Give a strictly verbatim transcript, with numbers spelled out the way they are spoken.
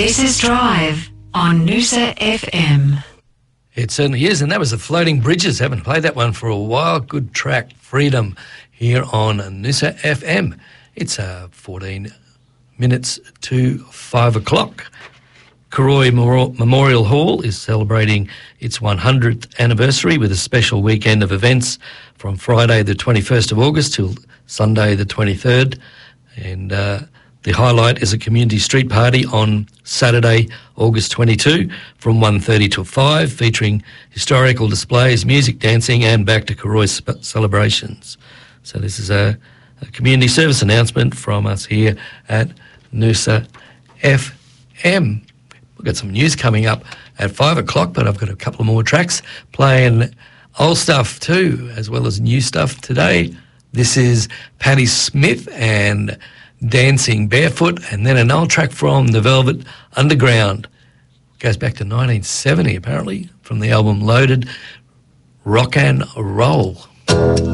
This is Drive on Noosa F M. It certainly is, and that was the Floating Bridges. Haven't played that one for a while. Good track, Freedom, here on Noosa F M. It's uh, fourteen minutes to five o'clock. Karoi Memorial Hall is celebrating its one hundredth anniversary with a special weekend of events from Friday the twenty-first of August till Sunday the twenty-third. And uh, the highlight is a community street party on Saturday, August twenty-second from one thirty till five, featuring historical displays, music, dancing and back to Karoi sp- celebrations. So this is a, a community service announcement from us here at Noosa F M. We've got some news coming up at five o'clock, but I've got a couple of more tracks playing old stuff too, as well as new stuff today. This is Patti Smith and Dancing Barefoot, and then an old track from the Velvet Underground. Goes back to nineteen seventy, apparently, from the album Loaded, Rock and Roll.